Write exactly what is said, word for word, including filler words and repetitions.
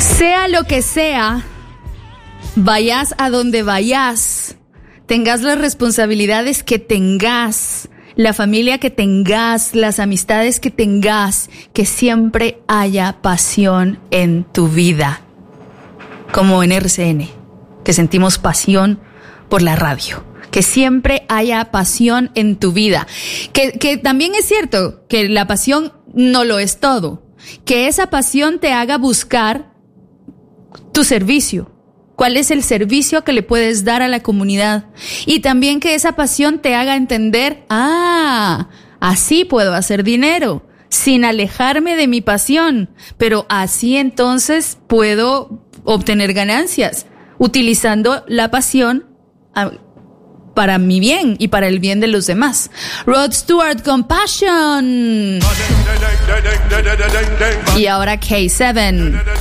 Sea lo que sea, vayas a donde vayas, tengas las responsabilidades que tengas, la familia que tengas, las amistades que tengas, que siempre haya pasión en tu vida. Como en R C N, que sentimos pasión por la radio. Que siempre haya pasión en tu vida. Que, que también es cierto que la pasión no lo es todo. Que esa pasión te haga buscar tu servicio. ¿Cuál es el servicio que le puedes dar a la comunidad? Y también que esa pasión te haga entender, ah, así puedo hacer dinero, sin alejarme de mi pasión. Pero así entonces puedo obtener ganancias, utilizando la pasión a, para mi bien y para el bien de los demás. Rod Stewart con Passion. Y ahora K siete.